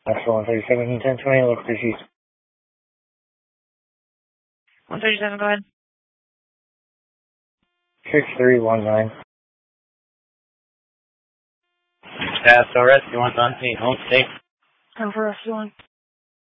Actual 137 and 1020, local issues. 137, go ahead. 6319. Staff, so rescue 1 on 8, home state. Time for rescue 1.